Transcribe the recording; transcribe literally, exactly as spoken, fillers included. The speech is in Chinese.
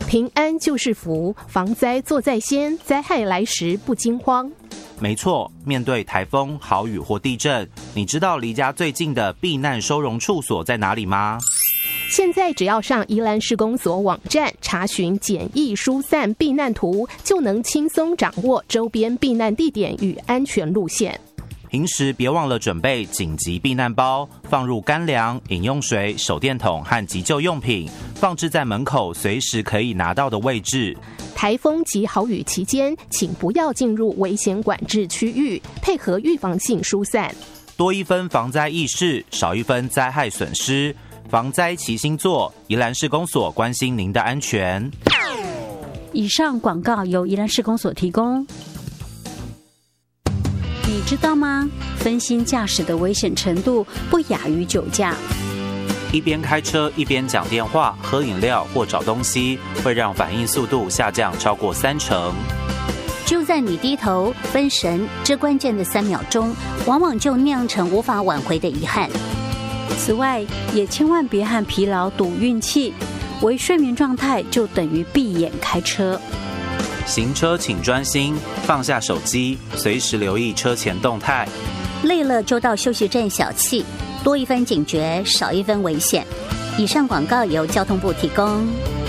平安就是福，防灾做在先，灾害来时不惊慌。 没错，面对台风、豪雨或地震，你知道离家最近的避难收容处所在哪里吗？ 现在只要上宜兰市公所网站查询简易疏散避难图，就能轻松掌握周边避难地点与安全路线。 平时别忘了准备紧急避难包，放入干粮、饮用水、手电筒和急救用品，放置在门口随时可以拿到的位置。 台风及豪雨期间，请不要进入危险管制区域，配合预防性疏散。 多一分防灾意识，少一分灾害损失。防灾齐心做，宜兰市公所关心您的安全。 以上广告由宜兰市公所提供。你知道吗？分心驾驶的危险程度不亚于酒驾。 一边开车一边讲电话、喝饮料或找东西，会让反应速度下降超过三成。 就在你低头分神这关键的三秒钟，往往就酿成无法挽回的遗憾。 此外，也千万别和疲劳赌运气，为睡眠状态就等于闭眼开车。 行车请专心，放下手机，随时留意车前动态。 累了就到休息站小憩，多一分警觉，少一分危险。以上广告由交通部提供。